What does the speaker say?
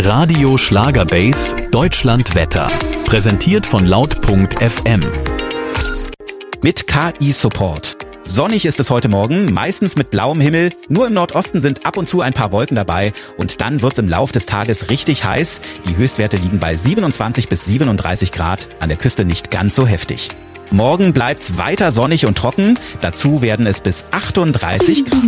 Radio Schlagerbase Deutschland Wetter. Präsentiert von laut.fm. Mit KI-Support. Sonnig ist es heute Morgen, meistens mit blauem Himmel. Nur im Nordosten sind ab und zu ein paar Wolken dabei. Und dann wird's im Lauf des Tages richtig heiß. Die Höchstwerte liegen bei 27 bis 37 Grad. An der Küste nicht ganz so heftig. Morgen bleibt's weiter sonnig und trocken. Dazu werden es bis 38 Grad.